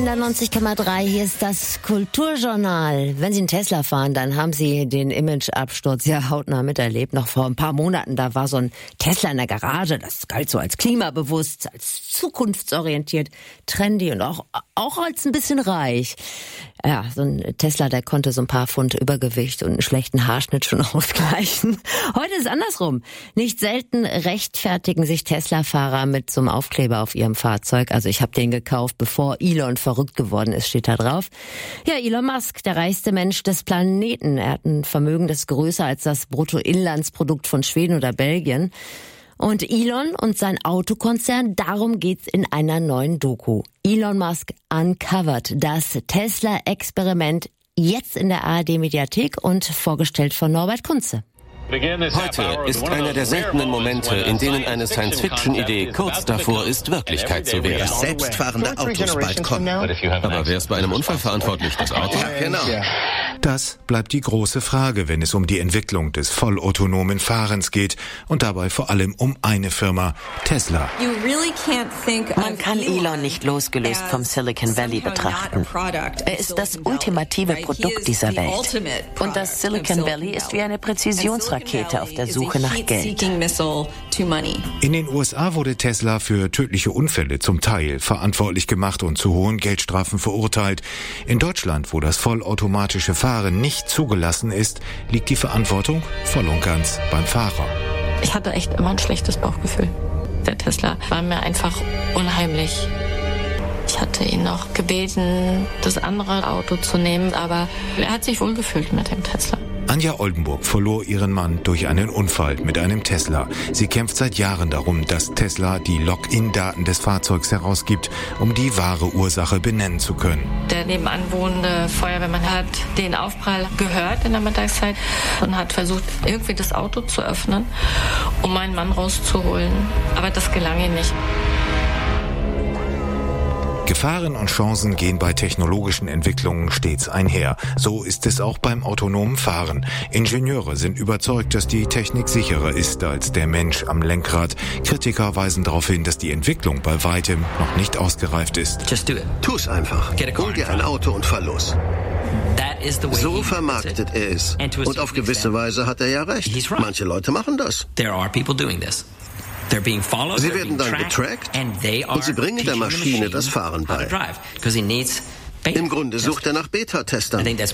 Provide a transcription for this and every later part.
NDR 90,3, hier ist das Kulturjournal. Wenn Sie einen Tesla fahren, dann haben Sie den Imageabsturz ja hautnah miterlebt. Noch vor ein paar Monaten, da war so ein Tesla in der Garage, das galt so als klimabewusst, als zukunftsorientiert, trendy und auch als ein bisschen reich. Ja, so ein Tesla, der konnte so ein paar Pfund Übergewicht und einen schlechten Haarschnitt schon ausgleichen. Heute ist es andersrum. Nicht selten rechtfertigen sich Tesla-Fahrer mit so einem Aufkleber auf ihrem Fahrzeug. Also ich habe den gekauft, bevor Elon verrückt geworden ist, steht da drauf. Ja, Elon Musk, der reichste Mensch des Planeten. Er hat ein Vermögen, das größer als das Bruttoinlandsprodukt von Schweden oder Belgien. Und Elon und sein Autokonzern, darum geht's in einer neuen Doku. Elon Musk Uncovered, das Tesla-Experiment, jetzt in der ARD-Mediathek und vorgestellt von Norbert Kunze. Heute ist einer der seltenen Momente, in denen eine Science-Fiction-Idee kurz davor ist, Wirklichkeit zu werden. Dass selbstfahrende Autos bald kommen. Aber wer ist bei einem Unfall verantwortlich? Das Auto? Ja, genau. Das bleibt die große Frage, wenn es um die Entwicklung des vollautonomen Fahrens geht und dabei vor allem um eine Firma, Tesla. Man kann Elon nicht losgelöst vom Silicon Valley betrachten. Er ist das ultimative Produkt dieser Welt. Und das Silicon Valley ist wie eine Präzisionsrakete auf der Suche nach Geld. In den USA wurde Tesla für tödliche Unfälle zum Teil verantwortlich gemacht und zu hohen Geldstrafen verurteilt. In Deutschland, wo das vollautomatische Fahren nicht zugelassen ist, liegt die Verantwortung voll und ganz beim Fahrer. Ich hatte echt immer ein schlechtes Bauchgefühl. Der Tesla war mir einfach unheimlich. Ich hatte ihn noch gebeten, das andere Auto zu nehmen, aber er hat sich wohlgefühlt mit dem Tesla. Anja Oldenburg verlor ihren Mann durch einen Unfall mit einem Tesla. Sie kämpft seit Jahren darum, dass Tesla die Login-Daten des Fahrzeugs herausgibt, um die wahre Ursache benennen zu können. Der nebenan wohnende Feuerwehrmann hat den Aufprall gehört in der Mittagszeit und hat versucht, irgendwie das Auto zu öffnen, um meinen Mann rauszuholen. Aber das gelang ihm nicht. Gefahren und Chancen gehen bei technologischen Entwicklungen stets einher. So ist es auch beim autonomen Fahren. Ingenieure sind überzeugt, dass die Technik sicherer ist als der Mensch am Lenkrad. Kritiker weisen darauf hin, dass die Entwicklung bei weitem noch nicht ausgereift ist. Tu's einfach. Hol dir ein Auto und fahr los. So vermarktet er es. Und auf gewisse Weise hat er ja recht. Manche Leute machen das. Sie werden dann getrackt und sie bringen der Maschine das Fahren bei. Im Grunde sucht er nach Beta-Testern. Und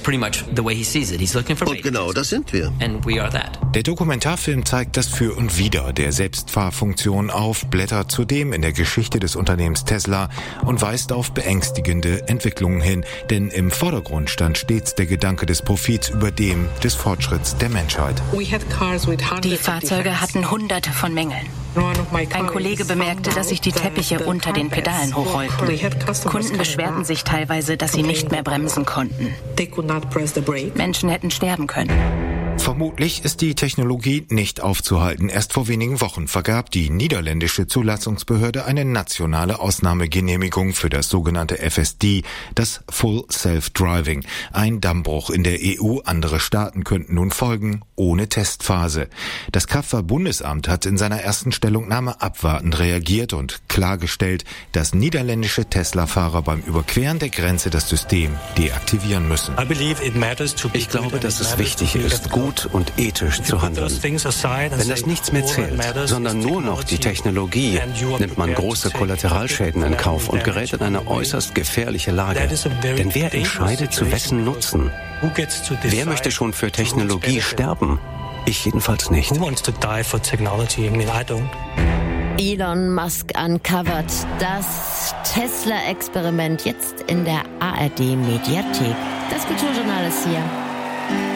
genau das sind wir. Der Dokumentarfilm zeigt das Für und Wider der Selbstfahrfunktion auf, blättert zudem in der Geschichte des Unternehmens Tesla und weist auf beängstigende Entwicklungen hin. Denn im Vordergrund stand stets der Gedanke des Profits über dem des Fortschritts der Menschheit. Die Fahrzeuge hatten Hunderte von Mängeln. Ein Kollege bemerkte, dass sich die Teppiche unter den Pedalen hochrollten. Kunden beschwerten sich teilweise, dass sie nicht mehr bremsen konnten. Menschen hätten sterben können. Vermutlich ist die Technologie nicht aufzuhalten. Erst vor wenigen Wochen vergab die niederländische Zulassungsbehörde eine nationale Ausnahmegenehmigung für das sogenannte FSD, das Full Self-Driving. Ein Dammbruch in der EU. Andere Staaten könnten nun folgen, ohne Testphase. Das Kraftfahrtbundesamt hat in seiner ersten Stellungnahme abwartend reagiert und klargestellt, dass niederländische Tesla-Fahrer beim Überqueren der Grenze das System deaktivieren müssen. Ich glaube, dass es wichtig ist, gut und ethisch zu handeln. Wenn das nichts mehr zählt, sondern nur noch die Technologie, nimmt man große Kollateralschäden in Kauf und gerät in eine äußerst gefährliche Lage. Denn wer entscheidet zu wessen Nutzen? Wer möchte schon für Technologie sterben? Ich jedenfalls nicht. Elon Musk Uncovered, das Tesla-Experiment jetzt in der ARD-Mediathek. Das Kulturjournal ist hier.